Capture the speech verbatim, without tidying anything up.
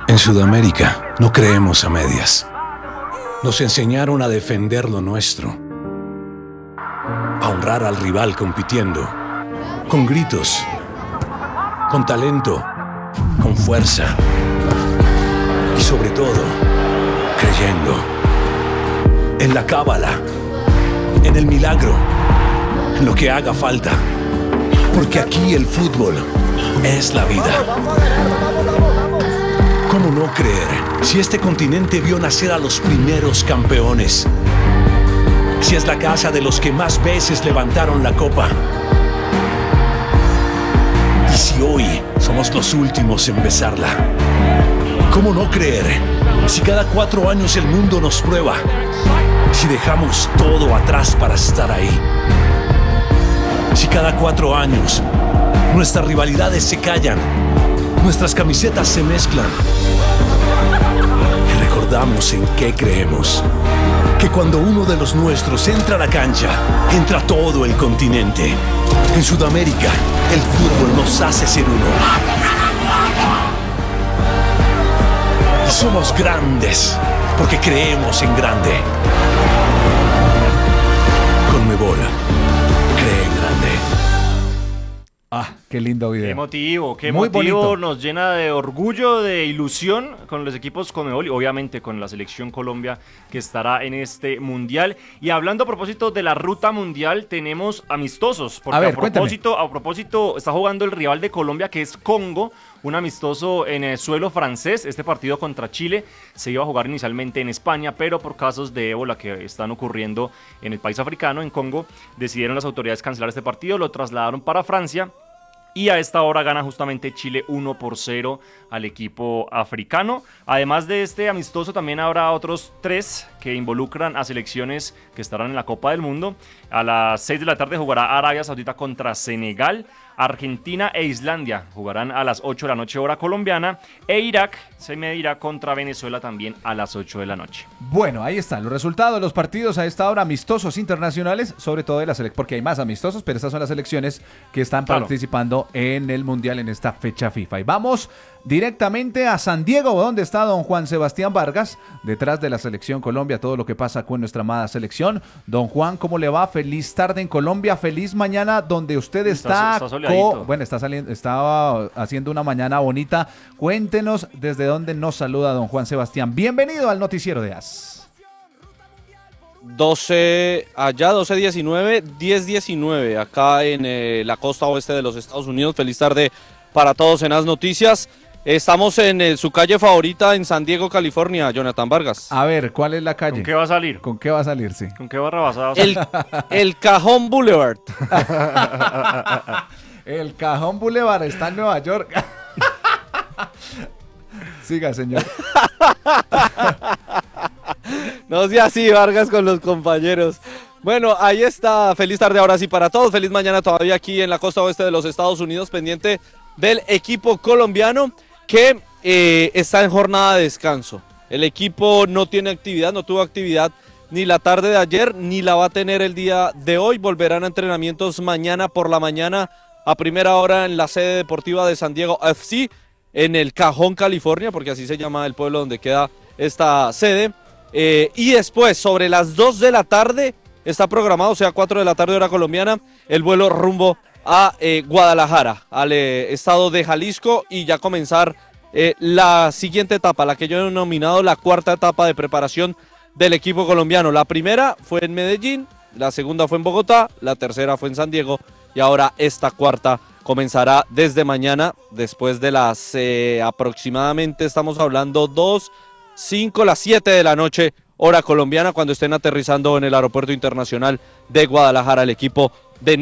En Sudamérica no creemos a medias. Nos enseñaron a defender lo nuestro, a honrar al rival compitiendo, con gritos, con talento, con fuerza y sobre todo, creyendo en la cábala, en el milagro, en lo que haga falta. Porque aquí el fútbol es la vida. ¿Cómo no creer si este continente vio nacer a los primeros campeones? Si es la casa de los que más veces levantaron la copa. Y si hoy somos los últimos en besarla. ¿Cómo no creer si cada cuatro años el mundo nos prueba? Si dejamos todo atrás para estar ahí. Si cada cuatro años nuestras rivalidades se callan, nuestras camisetas se mezclan y recordamos en qué creemos. Que cuando uno de los nuestros entra a la cancha, entra todo el continente. En Sudamérica, el fútbol nos hace ser uno. Y somos grandes porque creemos en grande. Conmebol cree en grande. Ah, qué lindo video. Qué emotivo, qué Muy emotivo, bonito. nos llena de orgullo, de ilusión con los equipos Conmebol y obviamente con la selección Colombia que estará en este mundial. Y hablando a propósito de la ruta mundial, tenemos amistosos, porque A ver, a propósito, a propósito está jugando el rival de Colombia que es Congo, un amistoso en el suelo francés. Este partido contra Chile se iba a jugar inicialmente en España, pero por casos de ébola que están ocurriendo en el país africano, en Congo, decidieron las autoridades cancelar este partido, lo trasladaron para Francia. Y a esta hora gana justamente Chile uno por cero al equipo africano. Además de este amistoso, también habrá otros tres que involucran a selecciones que estarán en la Copa del Mundo. A las seis de la tarde jugará Arabia Saudita contra Senegal. Argentina e Islandia jugarán a las ocho de la noche hora colombiana. E Irak se medirá contra Venezuela también a las ocho de la noche. Bueno, ahí están los resultados de los partidos a esta hora, amistosos internacionales, sobre todo de la selección, porque hay más amistosos, pero estas son las selecciones que están Claro. participando en el Mundial en esta fecha FIFA. Y vamos directamente a San Diego, donde está don Juan Sebastián Vargas, detrás de la selección Colombia, todo lo que pasa con nuestra amada selección. Don Juan, ¿cómo le va? Feliz tarde en Colombia, feliz mañana donde usted está. Está- está soleadito. co- bueno, está saliendo, estaba haciendo una mañana bonita. Cuéntenos desde dónde nos saluda don Juan Sebastián. Bienvenido al noticiero de A S. doce allá, doce diecinueve, diez diecinueve, acá en eh, la costa oeste de los Estados Unidos. Feliz tarde para todos en A S Noticias. Estamos en eh, su calle favorita en San Diego, California, Jonathan Vargas. A ver, ¿cuál es la calle? ¿Con qué va a salir? ¿Con qué va a salir? Sí. ¿Con qué barra basada va a salir? El, el Cajón Boulevard. El Cajón Boulevard está en Nueva York. Siga, señor. No sea así, Vargas, con los compañeros. Bueno, ahí está. Feliz tarde ahora sí para todos. Feliz mañana todavía aquí en la costa oeste de los Estados Unidos, pendiente del equipo colombiano que eh, está en jornada de descanso. El equipo no tiene actividad, no tuvo actividad ni la tarde de ayer, ni la va a tener el día de hoy. Volverán a entrenamientos mañana por la mañana a primera hora en la sede deportiva de San Diego F C, en el Cajón, California, porque así se llama el pueblo donde queda esta sede. Eh, y después, sobre las dos de la tarde, está programado, o sea, cuatro de la tarde hora colombiana, el vuelo rumbo a eh, Guadalajara, al eh, estado de Jalisco, y ya comenzar eh, la siguiente etapa, la que yo he denominado la cuarta etapa de preparación del equipo colombiano. La primera fue en Medellín, la segunda fue en Bogotá, la tercera fue en San Diego, y ahora esta cuarta comenzará desde mañana, después de las eh, aproximadamente, estamos hablando dos, cinco, las siete de la noche, hora colombiana, cuando estén aterrizando en el aeropuerto internacional de Guadalajara el equipo